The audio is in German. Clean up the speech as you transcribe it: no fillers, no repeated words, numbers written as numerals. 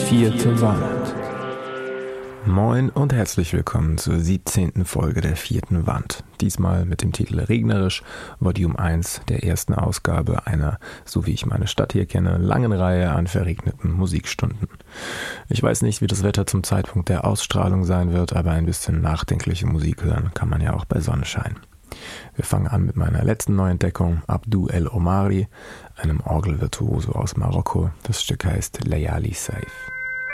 Vierte Wand. Moin und herzlich willkommen zur 17. Folge der Vierten Wand. Diesmal mit dem Titel Regnerisch, Volume 1 der ersten Ausgabe einer, so wie ich meine Stadt hier kenne, langen Reihe an verregneten Musikstunden. Ich weiß nicht, wie das Wetter zum Zeitpunkt der Ausstrahlung sein wird, aber ein bisschen nachdenkliche Musik hören kann man ja auch bei Sonnenschein. Wir fangen an mit meiner letzten Neuentdeckung, Abdou El Omari, einem Orgelvirtuoso aus Marokko. Das Stück heißt Layali Saif.